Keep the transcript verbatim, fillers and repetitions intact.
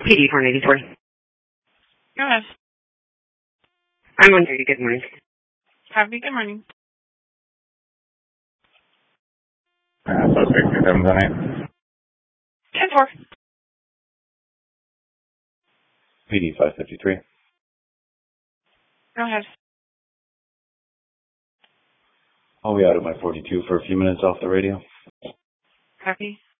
P D four ninety-four. Go ahead. I'm on duty. Good morning. Happy good morning. Uh, suspect seven one eight. ten four. P D five fifty-three. Go ahead. I'll be out at my forty-two for a few minutes off the radio. Copy.